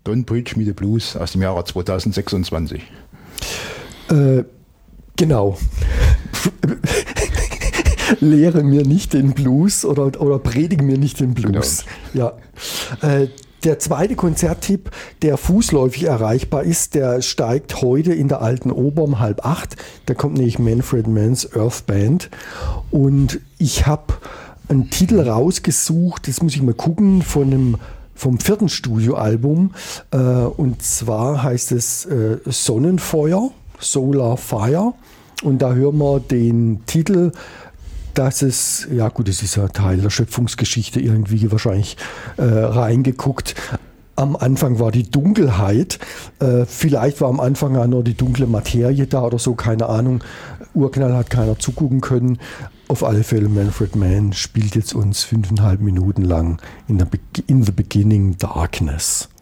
Don't Preach Me the Blues aus dem Jahre 2026. Genau. Lehre mir nicht den Blues oder predige mir nicht den Blues. Genau. Ja. Der zweite Konzerttipp, der fußläufig erreichbar ist, der steigt heute in der Alten Oper um 7:30. Da kommt nämlich Manfred Mann's Earth Band. Und ich habe einen Titel rausgesucht, das muss ich mal gucken, vom 4. Studioalbum. Und zwar heißt es Sonnenfeuer, Solar Fire. Und da hören wir den Titel, dass es, ja gut, es ist ja Teil der Schöpfungsgeschichte irgendwie wahrscheinlich reingeguckt. Am Anfang war die Dunkelheit, vielleicht war am Anfang auch nur die dunkle Materie da oder so, keine Ahnung. Urknall hat keiner zugucken können. Auf alle Fälle, Manfred Mann spielt jetzt uns 5,5 Minuten lang in the Beginning Darkness.